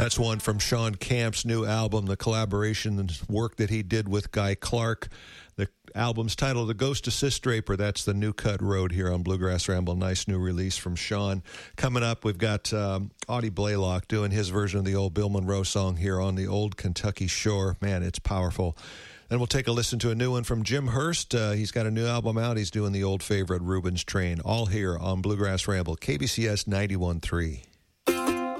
That's one from Sean Camp's new album, the collaboration and work that he did with Guy Clark. The album's titled The Ghost of Sis Draper. That's the New Cut Road here on Bluegrass Ramble. Nice new release from Sean. Coming up, we've got Audie Blaylock doing his version of the old Bill Monroe song here on the Old Kentucky Shore. Man, it's powerful. Then we'll take a listen to a new one from Jim Hurst. He's got a new album out. He's doing the old favorite, Reuben's Train. All here on Bluegrass Ramble, KBCS 91.3.